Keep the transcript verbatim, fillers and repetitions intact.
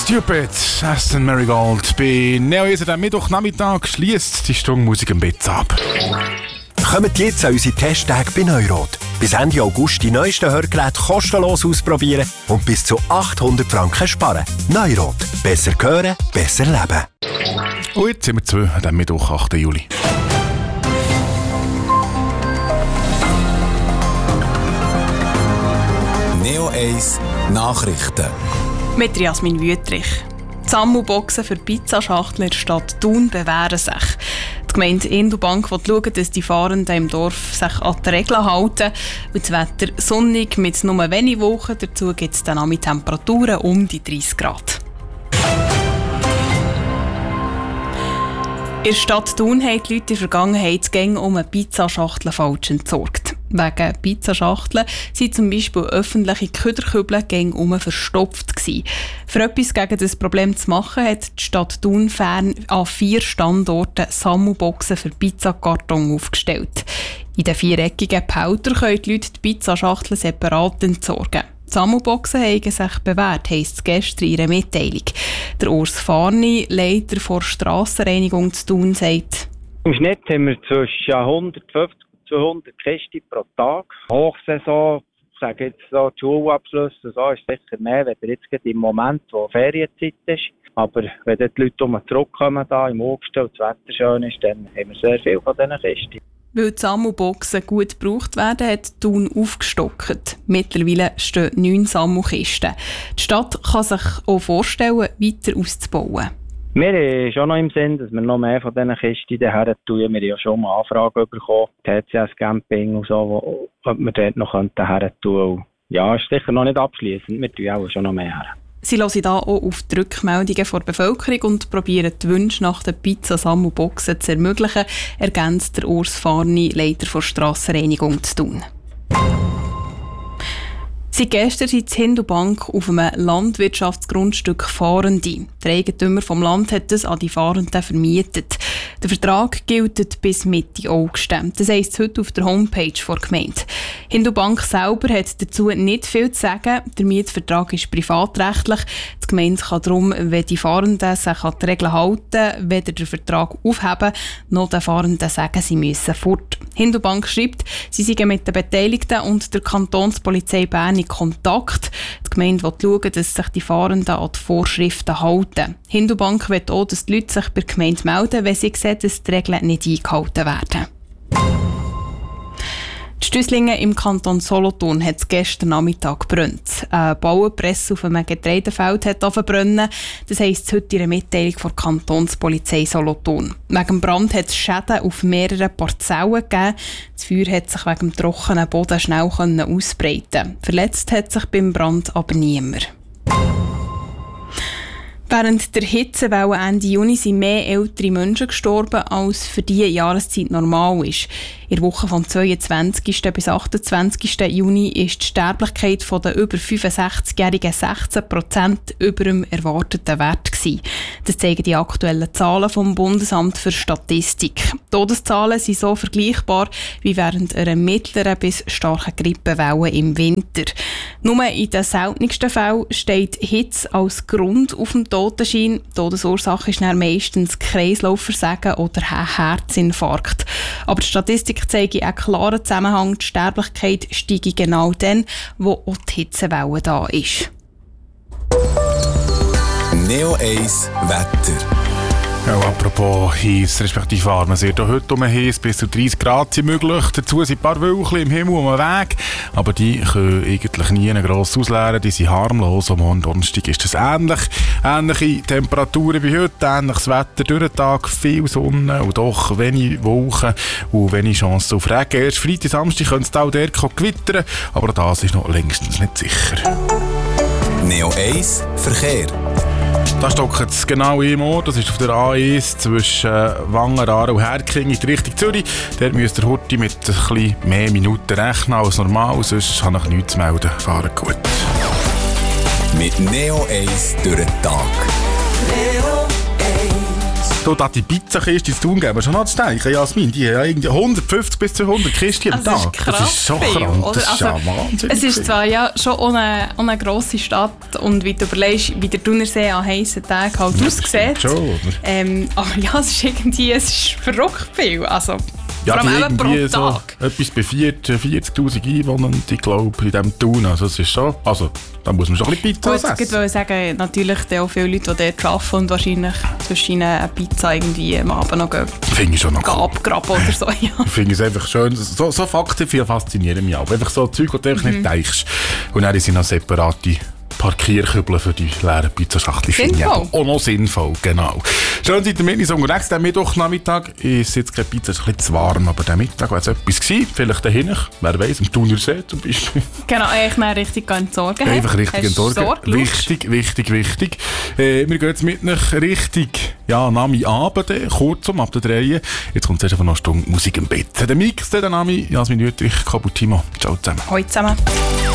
Stupid, Aston Marigold. Bei Neo Eis am Mittwochnachmittag schließt die Stunde Musik im Bett ab. Kommt jetzt an unsere Testtage bei Neurot. Bis Ende August die neuesten Hörgeräte kostenlos ausprobieren und bis zu achthundert Franken sparen. Neurot. Besser hören, besser leben. Und jetzt sind wir zwei an diesem Mittwoch, achten Juli. Neo Eis Nachrichten. Mit Jasmin Wüttrich. Die Sammelboxen für Pizzaschachteln in der Stadt Thun bewähren sich. Die Gemeinde Hindubank will schauen, dass die Fahrenden im Dorf sich an die Regeln halten. Und das Wetter sonnig mit nur wenigen Wochen. Dazu gibt es dann auch mit Temperaturen um die dreißig Grad. In der Stadt Thun haben die Leute in der Vergangenheit gängig um eine Pizzaschachtel falsch entsorgt. Wegen Pizzaschachteln waren zum Beispiel öffentliche Köderkübel gängig um verstopft gewesen. Für etwas gegen das Problem zu machen, hat die Stadt Thun fern an vier Standorten Sammelboxen für Pizzakarton aufgestellt. In den viereckigen Behältern können die Leute die Pizzaschachteln separat entsorgen. Die Sammelboxen haben sich bewährt, heisst es gestern in einer Mitteilung. Der Urs Farni, Leiter der Strassenreinigung zu Thun, sagt: Im Schnitt haben wir zwischen hundertfünfzig und zweihundert Kisten pro Tag. Hochsaison, ich sage jetzt so, die Schulabschlüsse so, ist sicher mehr, wenn ihr jetzt im Moment, wo Ferienzeit ist. Aber wenn die Leute um zurückkommen, da im August und das Wetter schön ist, dann haben wir sehr viel von diesen Kisten. Weil die Sammelboxen gut gebraucht werden, hat Thun aufgestockt. Mittlerweile stehen neun Sammelkisten. Die Stadt kann sich auch vorstellen, weiter auszubauen. Wir haben schon noch im Sinn, dass wir noch mehr von diesen Kisten daher tun. Wir haben ja schon mal Anfragen bekommen, T C S-Camping und so, ob wir dort noch daher tun. Ja, ist sicher noch nicht abschliessend. Wir tun auch schon noch mehr her. Sie hören hier auch auf die Rückmeldungen der Bevölkerung und probieren die Wünsche nach den Pizzasammelboxen zu ermöglichen, ergänzt der Urs Farni, Leiter der Strassenreinigung zu Thun. Seit gestern sind in Hindubank auf einem Landwirtschaftsgrundstück Fahrende. Der Eigentümer des Land hat es an die Fahrenden vermietet. Der Vertrag gilt bis Mitte August. Das heisst heute auf der Homepage der Gemeinde. Hindubank selber hat dazu nicht viel zu sagen. Der Mietvertrag ist privatrechtlich. Die Gemeinde kann darum, wenn die Fahrenden sich an die Regeln halten, weder den Vertrag aufheben, noch den Fahrenden sagen, sie müssen fort. Hindubank schreibt, sie seien mit den Beteiligten und der Kantonspolizei Bern in Kontakt. Die Gemeinde will schauen, dass sich die Fahrenden an die Vorschriften halten. Hindubank will auch, dass die Leute sich bei der Gemeinde melden, wenn sie sehen, dass die Regeln nicht eingehalten werden. Die Stüsslingen im Kanton Solothurn hat es gestern Nachmittag gebrannt. Eine Bauernpresse auf einem Getreidefeld hat angebrannt. Das heisst heute in einer Mitteilung der Kantonspolizei Solothurn. Wegen dem Brand hat es Schäden auf mehreren Parzellen gegeben. Das Feuer hat sich wegen dem trockenen Boden schnell ausbreiten. Verletzt hat sich beim Brand aber niemand. Während der Hitzewelle Ende Juni sind mehr ältere Menschen gestorben, als für diese Jahreszeit normal ist. In der Woche vom zweiundzwanzigsten bis achtundzwanzigsten Juni ist die Sterblichkeit der über fünfundsechzigjährigen sechzehn Prozent über dem erwarteten Wert gewesen. Das zeigen die aktuellen Zahlen vom Bundesamt für Statistik. Die Todeszahlen sind so vergleichbar wie während einer mittleren bis starken Grippewelle im Winter. Nur in den seltensten Fällen steht Hitze als Grund auf dem Totenschein. Die Todesursache ist dann meistens Kreislaufversagen oder Herzinfarkt. Aber die Statistik zeigt einen klaren Zusammenhang. Die Sterblichkeit steigt genau dann, wo auch die Hitzewelle da ist. Neo Eis Wetter. Ja, apropos heiß, respektive warm. Es wird auch heute um heiß, bis zu dreißig Grad sind möglich. Dazu sind ein paar Wölkchen im Himmel um den Weg. Aber die können eigentlich nie gross ausleeren. Die sind harmlos. Am Morgen Donnerstag ist das ähnlich. Ähnliche Temperaturen wie heute, ähnliches Wetter durch den Tag, viel Sonne und doch wenig Wolken und wenig Chance auf Regen. Erst Freitag, Samstag könnte es auch dort gewittern, aber das ist noch längstens nicht sicher. Neo Eis Verkehr. Da stockt es genau im Ort. Das ist auf der A eins zwischen Wangen, Aare und Herking in die Richtung Zürich. Dort müsst ihr heute mit ein bisschen mehr Minuten rechnen als normal. Sonst habe ich nichts zu melden. Fahren gut. Mit Neo Eis durch den Tag. Neo Eis. Du, da die Pizzakiste ins Tun geben, schon nachzudenken, Jasmin, die haben ja irgendwie hundertfünfzig bis zweihundert Kisten am Also Tag. das ist schon krank, das ist also, ja wahnsinnig. Es ist zwar ja schon auch eine, auch eine grosse Stadt und wie du überlegst, wie der Thunersee an heissen Tagen halt Ja, aussieht. schon, Ähm, aber ja, es ist irgendwie es ist verrückt viel. Also, Ja, vor die allem eben irgendwie pro so Tag. etwas bei vierzigtausend Einwohnern, ich glaube, in diesem Tun. Also, es ist schon, also, da muss man schon ein bisschen Pizza Gut, essen. ich wollte sagen, natürlich auch viele Leute, die dort arbeiten und wahrscheinlich zwischen ihnen eine Pizza irgendwie am Abend noch gehen, Finde ich schon noch gehen cool. abgraben oder so. Ja. Ich finde es einfach schön. So, so Fakten faszinieren mich auch. Einfach so Zeug, die du einfach Mhm. nicht denkst. Und dann sind noch separate Parkierkübel für die leeren Pizzaschachtel. Finde ich Sinnvoll. eben auch noch sinnvoll, genau. Schön, seid ihr mit uns unterwegs. Der Mittwochnachmittag ist jetzt keine Pizza, ist ein bisschen zu warm, aber der Mittag war es etwas gewesen. Vielleicht dahin, wer weiß, am Thunersee zum Beispiel. Genau, eigentlich mal richtig entsorgen. Einfach richtig Hast du entsorgen. Sorge, schaust? Wichtig, wichtig, wichtig. Äh, wir gehen jetzt mit nach richtig, ja, Nami Abend, äh, kurz um ab der drei. Jetzt kommt zuerst einfach noch eine Stunde Musik im Bett. Der Mix, der Nami, Jasmin Wüttrich, Kabutimo. Ciao zusammen. Hallo zusammen.